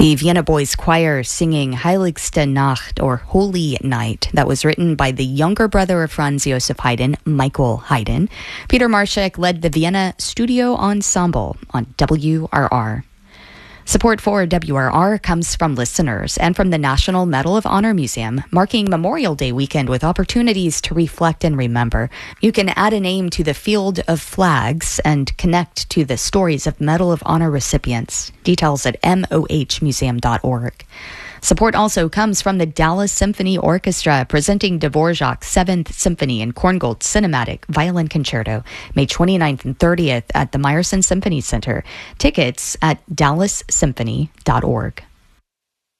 The Vienna Boys Choir singing Heiligste Nacht, or Holy Night, that was written by the younger brother of Franz Joseph Haydn, Michael Haydn. Peter Marshak led the Vienna Studio Ensemble on WRR. Support for WRR comes from listeners and from the National Medal of Honor Museum, marking Memorial Day weekend with opportunities to reflect and remember. You can add a name to the field of flags and connect to the stories of Medal of Honor recipients. Details at mohmuseum.org. Support also comes from the Dallas Symphony Orchestra, presenting Dvorak's 7th Symphony and Korngold Cinematic Violin Concerto, May 29th and 30th at the Meyerson Symphony Center. Tickets at dallassymphony.org.